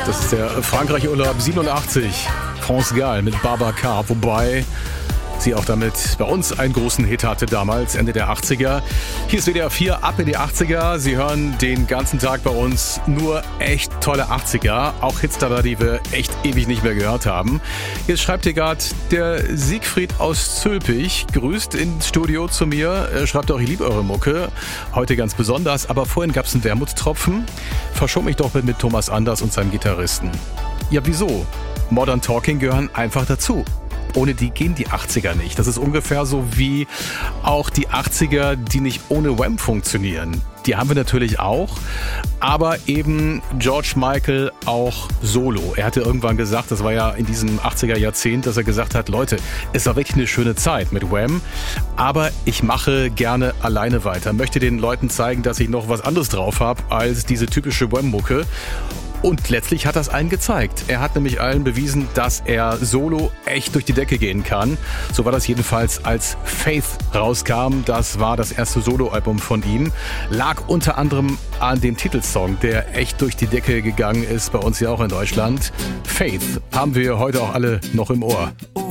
Das ist der Frankreich-Urlaub 87. France Gall mit Babacar, wobei sie auch damit bei uns einen großen Hit hatte damals, Ende der 80er. Hier ist WDR 4, ab in die 80er. Sie hören den ganzen Tag bei uns nur echt tolle 80er. Auch Hits dabei, die wir echt ewig nicht mehr gehört haben. Jetzt schreibt hier gerade der Siegfried aus Zülpich. Grüßt ins Studio zu mir. Schreibt auch, ich liebe eure Mucke. Heute ganz besonders. Aber vorhin gab es einen Wermutstropfen. Verschob mich doch mit Thomas Anders und seinem Gitarristen. Ja, wieso? Modern Talking gehören einfach dazu. Ohne die gehen die 80er nicht. Das ist ungefähr so wie auch die 80er, die nicht ohne Wham funktionieren. Die haben wir natürlich auch, aber eben George Michael auch solo. Er hatte irgendwann gesagt, das war ja in diesem 80er Jahrzehnt, dass er gesagt hat, Leute, es war wirklich eine schöne Zeit mit Wham, aber ich mache gerne alleine weiter. Möchte den Leuten zeigen, dass ich noch was anderes drauf habe als diese typische Wham-Mucke. Und letztlich hat das allen gezeigt. Er hat nämlich allen bewiesen, dass er solo echt durch die Decke gehen kann. So war das jedenfalls, als Faith rauskam. Das war das erste Soloalbum von ihm. Lag unter anderem an dem Titelsong, der echt durch die Decke gegangen ist, bei uns ja auch in Deutschland. Faith haben wir heute auch alle noch im Ohr.